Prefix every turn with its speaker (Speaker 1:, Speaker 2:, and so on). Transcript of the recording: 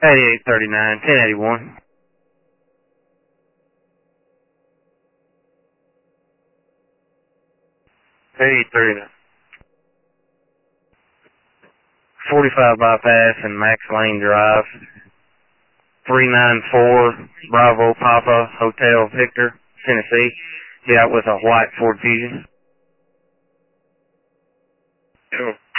Speaker 1: 8839, 1081. Hey, 39. 45 bypass and Max Lane Drive. 394 Bravo Papa Hotel Victor, Tennessee. Yeah, with a white Ford Fusion.
Speaker 2: Yo.